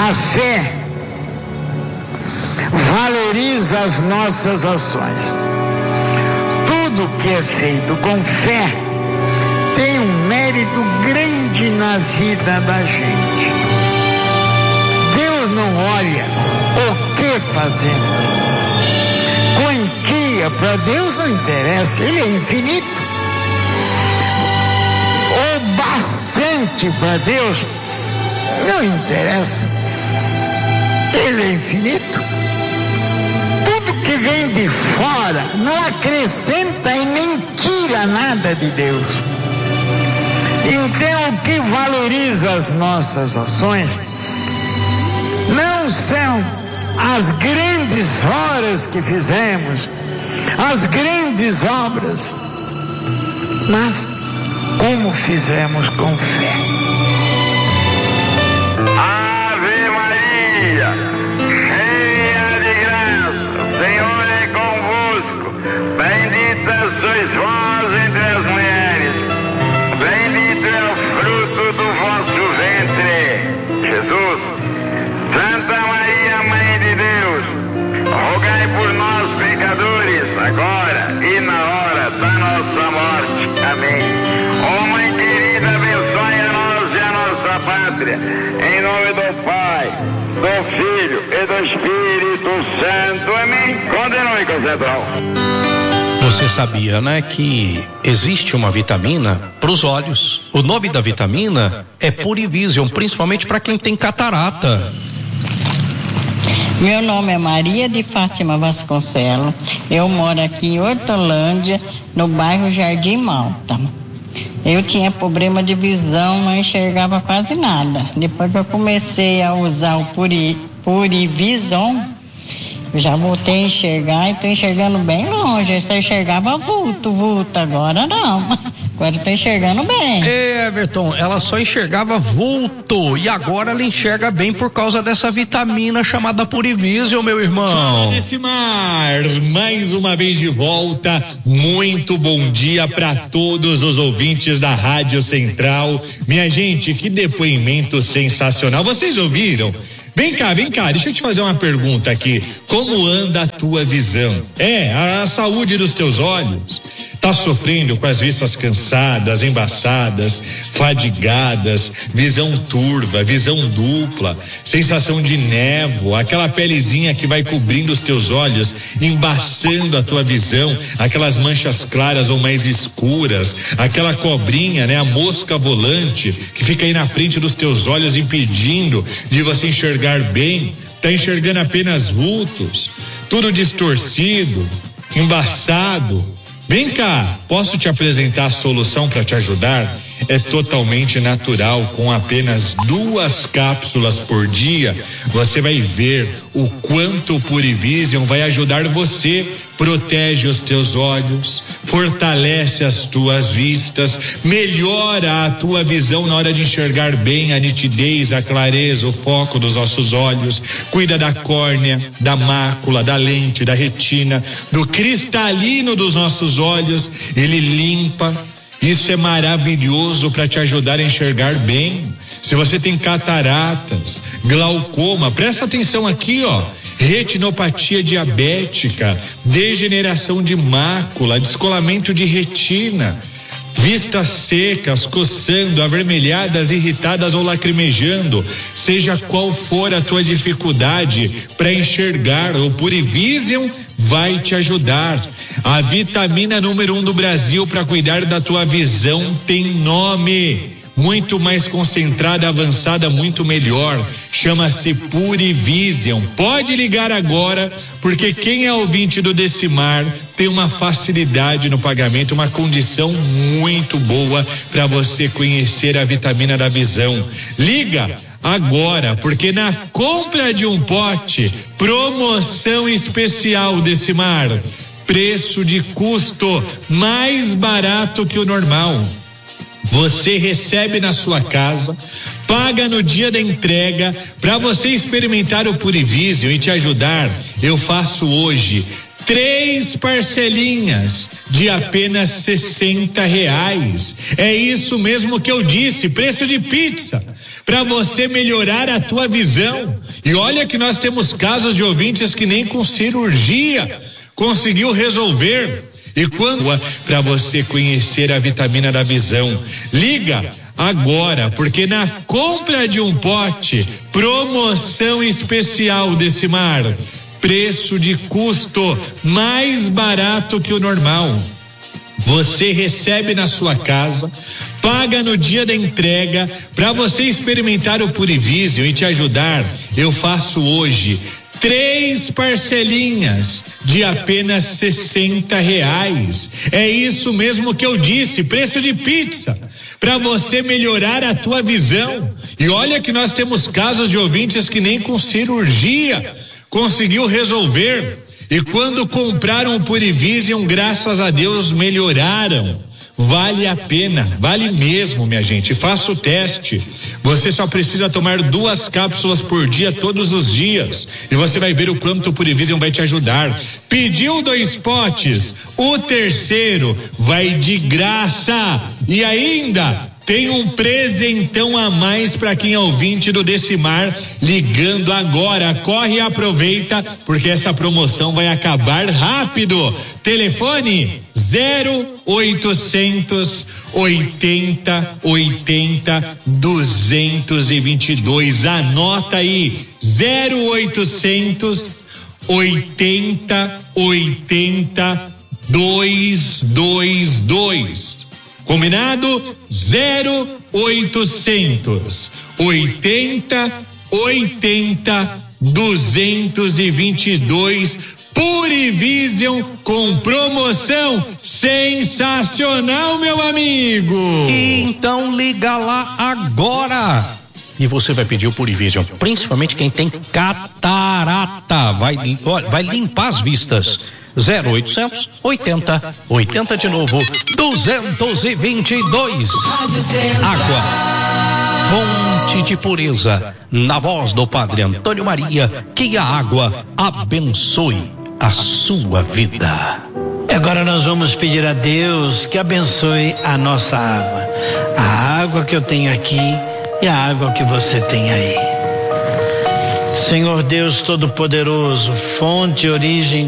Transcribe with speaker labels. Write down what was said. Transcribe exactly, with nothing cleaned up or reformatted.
Speaker 1: A fé valoriza as nossas ações. Tudo que é feito com fé tem um mérito grande na vida da gente. Deus não olha o que fazemos. Quantia para Deus não interessa, Ele é infinito. O bastante para Deus não interessa, Ele é infinito. Tudo que vem de fora não acrescenta e nem tira nada de Deus. Então, o que valoriza as nossas ações não são as grandes horas que fizemos, as grandes obras, mas como fizemos com fé.
Speaker 2: Ave Maria, cheia de graça, o Senhor é convosco. Bendita sois vós entre as mulheres, bendito é o fruto do vosso ventre, Jesus. Santa Maria, Mãe de Deus, rogai por nós, pecadores, agora e na hora da nossa morte. Amém. Ó Mãe querida, abençoe a nós e a nossa pátria, em nome do Pai, do Filho e do Espírito Santo. Amém. Continue, Concentral.
Speaker 3: Você sabia, né, que existe uma vitamina para os olhos? O nome da vitamina é Purivision, principalmente para quem tem catarata.
Speaker 4: Meu nome é Maria de Fátima Vasconcelos. Eu moro aqui em Hortolândia, no bairro Jardim Malta. Eu tinha problema de visão, não enxergava quase nada. Depois que eu comecei a usar o Puri, Purivision, eu já voltei a enxergar e estou enxergando bem longe. Eu só enxergava vulto, vulto, agora não. Agora eu tô enxergando bem.
Speaker 3: É, Everton, ela só enxergava vulto e agora ela enxerga bem por causa dessa vitamina chamada Purivision, meu irmão.
Speaker 5: Fala, Decimar, mais uma vez de volta. Muito bom dia para todos os ouvintes da Rádio Central. Minha gente, que depoimento sensacional. Vocês ouviram? Vem cá, vem cá, deixa eu te fazer uma pergunta aqui. Como anda a tua visão? É, a, a saúde dos teus olhos? Tá sofrendo com as vistas cansadas, embaçadas, fadigadas, visão turva, visão dupla, sensação de névoa, aquela pelezinha que vai cobrindo os teus olhos, embaçando a tua visão, aquelas manchas claras ou mais escuras, aquela cobrinha, né, a mosca volante que fica aí na frente dos teus olhos impedindo de você enxergar bem, tá enxergando apenas vultos, tudo distorcido, embaçado. Vem cá, posso te apresentar a solução para te ajudar? É totalmente natural, com apenas duas cápsulas por dia, você vai ver o quanto o Purivision vai ajudar você. Protege os teus olhos, fortalece as tuas vistas, melhora a tua visão na hora de enxergar bem, a nitidez, a clareza, o foco dos nossos olhos, cuida da córnea, da mácula, da lente, da retina, do cristalino dos nossos olhos, ele limpa. Isso é maravilhoso para te ajudar a enxergar bem. Se você tem cataratas, glaucoma, presta atenção aqui, ó. Retinopatia diabética, degeneração de mácula, descolamento de retina, vistas secas, coçando, avermelhadas, irritadas ou lacrimejando, seja qual for a tua dificuldade para enxergar, o Purivision vai te ajudar. A vitamina número um do Brasil para cuidar da tua visão tem nome. Muito mais concentrada, avançada, muito melhor. Chama-se Purivision. Pode ligar agora, porque quem é ouvinte do Decimar tem uma facilidade no pagamento, uma condição muito boa para você conhecer a vitamina da visão. Liga agora, porque na compra de um pote, promoção especial Decimar. Preço de custo mais barato que o normal. Você recebe na sua casa, paga no dia da entrega. Para você experimentar o Purivision e te ajudar, eu faço hoje Três parcelinhas de apenas sessenta reais. É isso mesmo que eu disse, preço de pizza, para você melhorar a tua visão. E olha que nós temos casos de ouvintes que nem com cirurgia conseguiu resolver. E quando para você conhecer a vitamina da visão, liga agora, porque na compra de um pote, promoção especial desse mar. Preço de custo mais barato que o normal. Você recebe na sua casa, paga no dia da entrega. Para você experimentar o Purivision e te ajudar, eu faço hoje três parcelinhas de apenas sessenta reais. É isso mesmo que eu disse, preço de pizza, para você melhorar a tua visão. E olha que nós temos casos de ouvintes que nem com cirurgia conseguiu resolver. E quando compraram o Purivision, graças a Deus, melhoraram. Vale a pena, vale mesmo, minha gente. Faça o teste. Você só precisa tomar duas cápsulas por dia, todos os dias, e você vai ver o quanto o Purivision vai te ajudar. Pediu dois potes, o terceiro vai de graça. E ainda tem um presentão a mais para quem é ouvinte do Decimar, ligando agora. Corre e aproveita, porque essa promoção vai acabar rápido. Telefone zero oitocentos oitenta oitenta duzentos e vinte e dois. Anota aí, zero oitocentos oitenta oitenta duzentos e vinte e dois. Combinado? zero oitocentos oitenta oitenta duzentos e vinte e dois. Purivision com promoção sensacional, meu amigo.
Speaker 3: Então liga lá agora e você vai pedir o Purivision, principalmente quem tem catarata, vai, olha, vai limpar as vistas. zero oitocentos oitenta oitenta de novo duzentos e vinte e dois. Água, fonte de pureza, na voz do Padre Antônio Maria, que a água abençoe a sua vida.
Speaker 1: Agora nós vamos pedir a Deus que abençoe a nossa água, a água que eu tenho aqui e a água que você tem aí. Senhor Deus Todo-Poderoso, fonte e origem